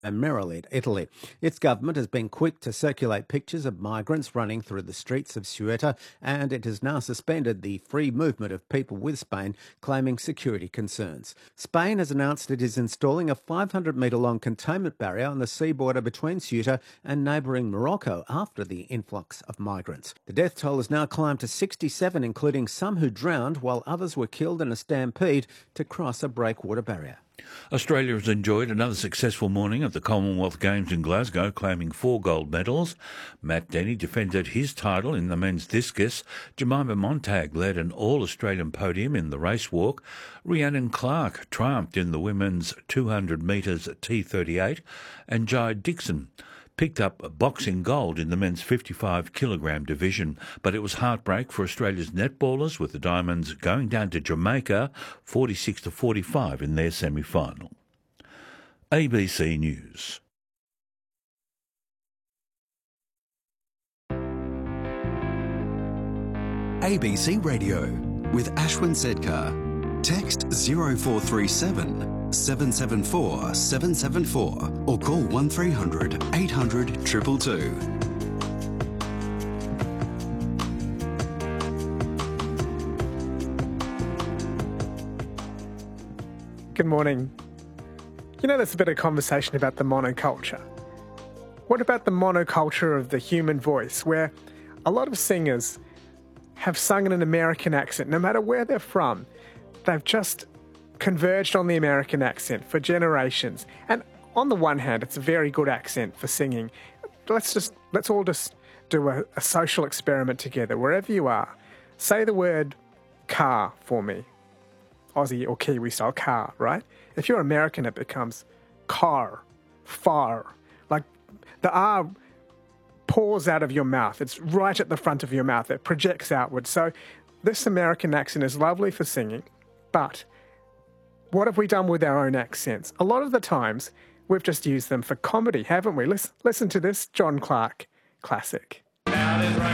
Merillid, Italy. Its government has been quick to circulate pictures of migrants running through the streets of Ceuta, and it has now suspended the free movement of people with Spain, claiming security concerns. Spain has announced it is installing a 500-metre-long containment barrier on the sea border between Ceuta and neighbouring Morocco after the influx of migrants. The death toll has now climbed to 67, including some who drowned, while others were killed in a stampede to cross a breakwater barrier. Australia has enjoyed another successful morning at the Commonwealth Games in Glasgow, claiming 4 gold medals. Matt Denny defended his title in the men's discus. Jemima Montag led an all-Australian podium in the race walk. Rhiannon Clark triumphed in the women's 200 metres T38. And Jai Dixon picked up boxing gold in the men's 55-kilogram division. But it was heartbreak for Australia's netballers, with the Diamonds going down to Jamaica 46-45 in their semi-final. ABC News. ABC Radio with Ashwin Sedkar. Text 0437 774 774 or call 1300 800 222. Good morning. You know, there's a bit of conversation about the monoculture. What about the monoculture of the human voice, where a lot of singers have sung in an American accent, no matter where they're from? They've just converged on the American accent for generations. And on the one hand, it's a very good accent for singing. Let's all just do a social experiment together, wherever you are. Say the word car for me. Aussie or Kiwi style, car, right? If you're American, it becomes car, far. Like the R pours out of your mouth. It's right at the front of your mouth. It projects outward. So this American accent is lovely for singing, but what have we done with our own accents? A lot of the times, we've just used them for comedy, haven't we? Listen to this John Clark classic.